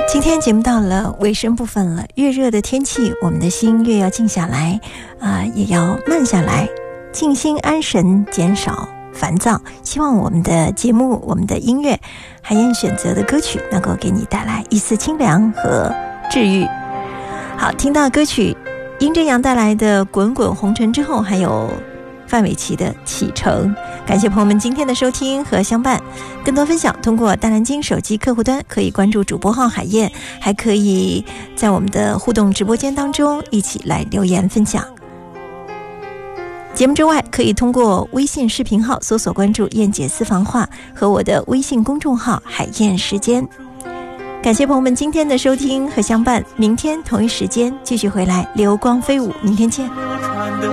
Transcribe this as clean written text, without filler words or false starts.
今天节目到了尾声部分了，越热的天气，我们的心越要静下来也要慢下来，静心安神，减少烦躁。希望我们的节目，我们的音乐，海燕选择的歌曲能够给你带来一丝清凉和治愈。好，听到歌曲殷真阳带来的《滚滚红尘》之后，还有范玮琪的《启程》。感谢朋友们今天的收听和相伴，更多分享通过大蓝鲸手机客户端可以关注主播号海燕，还可以在我们的互动直播间当中一起来留言分享。节目之外，可以通过微信视频号搜索关注燕姐私房话和我的微信公众号海燕时间。感谢朋友们今天的收听和相伴，明天同一时间继续回来流光飞舞，明天见。